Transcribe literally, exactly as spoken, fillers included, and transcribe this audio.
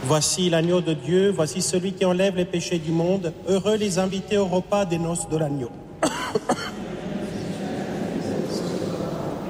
Voici l'agneau de Dieu, voici celui qui enlève les péchés du monde. Heureux les invités au repas des noces de l'agneau.